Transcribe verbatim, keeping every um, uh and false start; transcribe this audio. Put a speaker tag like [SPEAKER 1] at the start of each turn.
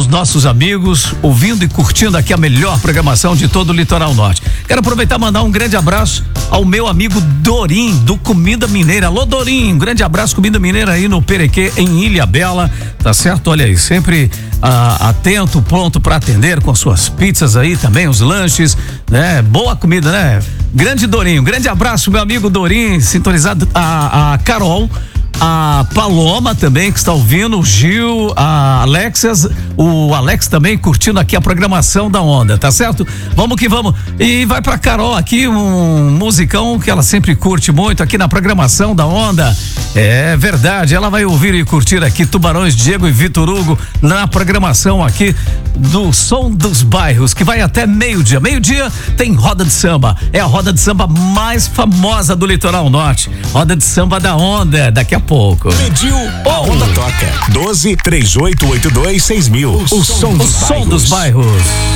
[SPEAKER 1] os nossos amigos, ouvindo e curtindo aqui a melhor programação de todo o Litoral Norte. Quero aproveitar e mandar um grande abraço ao meu amigo Dorim, do Comida Mineira. Alô, Dorim, um grande abraço, Comida Mineira aí no Perequê, em Ilhabela, tá certo? Olha aí, sempre ah, atento, pronto para atender com suas pizzas aí também, os lanches, né? Boa comida, né? Grande Dorim, um grande abraço, meu amigo Dorim, sintonizado, a, a Carol, a Paloma também que está ouvindo, o Gil, a Alexas, o Alex também curtindo aqui a programação da Onda, tá certo? Vamos que vamos. E vai pra Carol aqui um musicão que ela sempre curte muito aqui na programação da Onda. É verdade, ela vai ouvir e curtir aqui Tubarões, Diego e Vitor Hugo na programação aqui do Som dos Bairros, que vai até meio-dia. Meio-dia tem roda de samba. É a roda de samba mais famosa do Litoral Norte. Roda de samba da Onda, daqui a pouco.
[SPEAKER 2] Pediu, a Onda toca. doze, três oito oito dois, seis mil. O,
[SPEAKER 1] o som, dos, o som dos bairros.